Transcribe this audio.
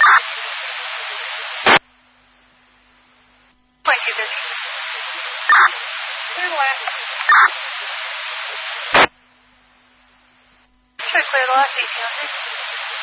回去的。另外，睡回了睡醒。